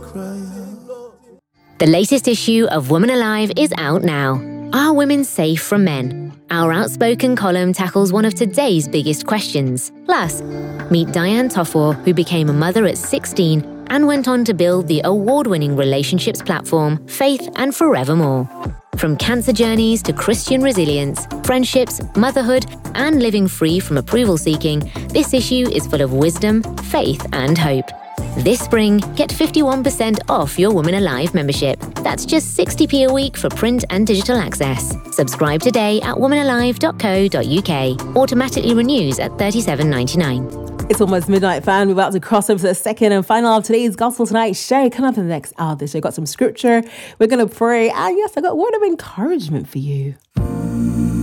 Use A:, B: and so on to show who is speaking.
A: The latest issue of Woman Alive is out now. Are women safe from men? Our outspoken column tackles one of today's biggest questions. Plus, meet Diane Tofor, who became a mother at 16 and went on to build the award-winning relationships platform Faith and Forevermore. From cancer journeys to Christian resilience, friendships, motherhood, and living free from approval seeking, this issue is full of wisdom, faith, and hope. This spring, get 51% off your Women Alive membership. That's just 60p a week for print and digital access. Subscribe today at womanalive.co.uk. Automatically renews at $37.99.
B: It's almost midnight, fam. We're about to cross over to the second and final of today's Gospel Tonight show. Coming up in the next hour of this show, got some scripture. We're going to pray. And yes, I got a word of encouragement for you.